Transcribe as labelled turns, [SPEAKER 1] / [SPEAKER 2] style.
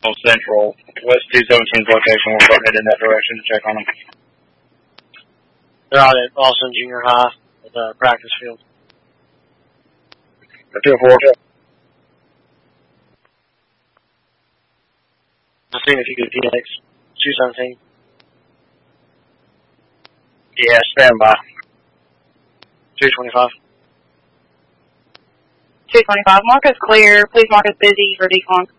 [SPEAKER 1] on Central, West 217's location. We're starting to head in that direction to check on them.
[SPEAKER 2] They're out at Austin Junior High at the practice field.
[SPEAKER 1] 204.
[SPEAKER 2] I've seen if you could PX 217.
[SPEAKER 1] Yeah, stand by.
[SPEAKER 2] 225.
[SPEAKER 3] 225. Mark us clear. Please mark us busy for decon.